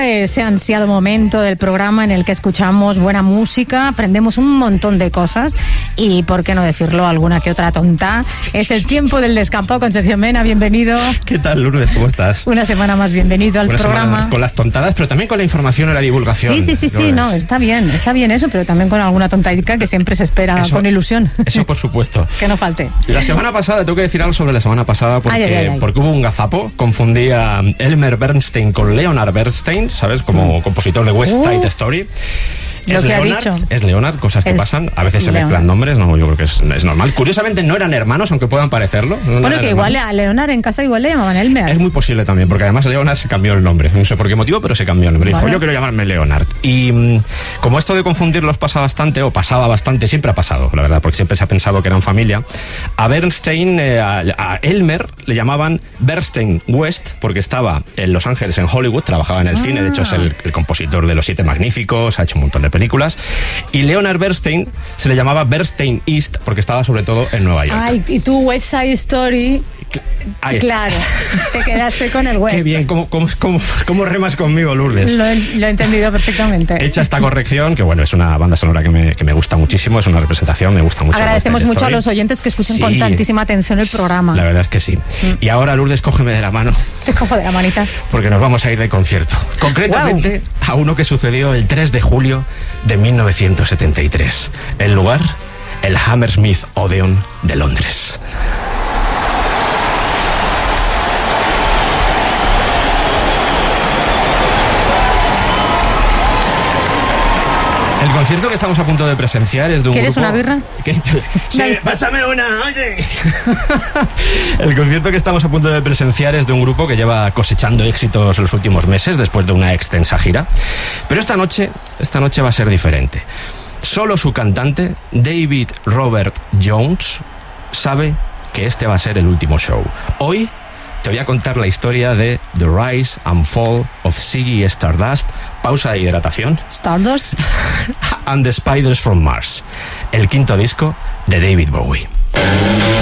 ese ansiado momento del programa en el que escuchamos buena música, aprendemos un montón de cosas y, por qué no decirlo, alguna que otra tonta. Es el tiempo del descampado con Sergio Mena. Bienvenido. ¿Qué tal, Lourdes? ¿Cómo estás? Una semana más, bienvenido al programa. Con las tontadas, pero también con la información y la divulgación. Sí, no, está bien eso, pero también con alguna tontadica que siempre se espera con ilusión. Eso por supuesto. Que no falte. La semana pasada, tengo que decir algo sobre la semana pasada, porque hubo un gazapo. Confundí a Elmer Bernstein con Leonard Bernstein, ¿sabes? Como compositor de West Side Story. Lo que ha dicho. Es Leonard, cosas que pasan. A veces se mezclan nombres, no, yo creo que es normal. Curiosamente no eran hermanos, aunque puedan parecerlo. Bueno, que igual a Leonard en casa igual le llamaban Elmer. Es muy posible también, porque además Leonard se cambió el nombre. No sé por qué motivo, pero se cambió el nombre. Dijo, yo quiero llamarme Leonard. Y como esto de confundirlos pasa bastante, o pasaba bastante, siempre ha pasado, la verdad, porque siempre se ha pensado que eran familia. A Bernstein, a Elmer, le llamaban Bernstein West, porque estaba en Los Ángeles, en Hollywood, trabajaba en el cine. De hecho, es el compositor de Los Siete Magníficos, ha hecho un montón de películas. Y Leonard Bernstein se le llamaba Bernstein East porque estaba sobre todo en Nueva York. Ay, y tú West Side Story. Claro, te quedaste con el West. Qué bien, ¿cómo remas conmigo, Lourdes? Lo he entendido perfectamente. Hecha esta corrección, que bueno, es una banda sonora que me gusta muchísimo, es una representación, me gusta mucho. Agradecemos mucho a los oyentes que escuchen con tantísima atención el programa. La verdad es que sí. Y ahora, Lourdes, cógeme de la mano. Te cojo de la manita. Porque nos vamos a ir de concierto. Concretamente, a uno que sucedió el 3 de julio de 1973. El lugar, el Hammersmith Odeon de Londres. El concierto que estamos a punto de presenciar es de un ¿Quieres grupo... una birra? Sí, pásame una, oye. El concierto que estamos a punto de presenciar es de un grupo que lleva cosechando éxitos los últimos meses después de una extensa gira. Pero esta noche va a ser diferente. Solo su cantante, David Robert Jones, sabe que este va a ser el último show. Hoy te voy a contar la historia de The Rise and Fall of Ziggy Stardust, pausa de hidratación, Stardust and the Spiders from Mars, el quinto disco de David Bowie.